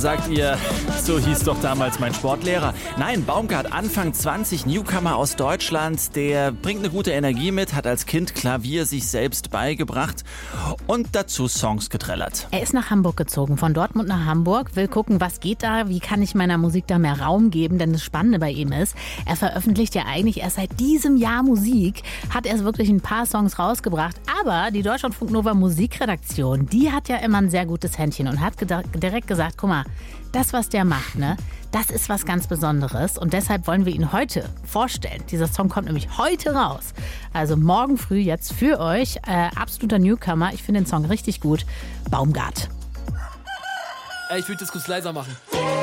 Sagt ihr, so hieß doch damals mein Sportlehrer. Nein, Baumgart, Anfang 20, Newcomer aus Deutschland, der bringt eine gute Energie mit, hat als Kind Klavier sich selbst beigebracht und dazu Songs getrellert. Er ist nach Hamburg gezogen, von Dortmund nach Hamburg, will gucken, was geht da, wie kann ich meiner Musik da mehr Raum geben, denn das Spannende bei ihm ist, er veröffentlicht ja eigentlich erst seit diesem Jahr Musik, hat erst wirklich ein paar Songs rausgebracht, aber die Deutschlandfunk Nova Musikredaktion, die hat ja immer ein sehr gutes Händchen und hat direkt gesagt, guck mal, das, was der macht, ne, das ist was ganz Besonderes und deshalb wollen wir ihn heute vorstellen. Dieser Song kommt nämlich heute raus. Also morgen früh jetzt für euch. Absoluter Newcomer. Ich finde den Song richtig gut. Baumgart. Ich würde das kurz leiser machen.